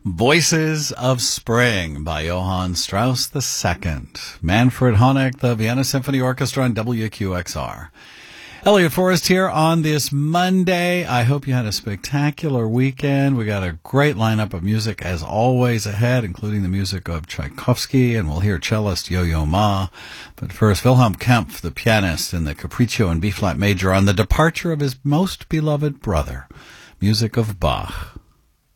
Voices of Spring by Johann Strauss II. Manfred Honeck, the Vienna Symphony Orchestra on WQXR. Elliot Forrest here on this Monday. I hope you had a spectacular weekend. We got a great lineup of music as always ahead, including the music of Tchaikovsky, and we'll hear cellist Yo-Yo Ma. But first, Wilhelm Kempff, the pianist in the Capriccio in B-flat major on the departure of his most beloved brother. Music of Bach.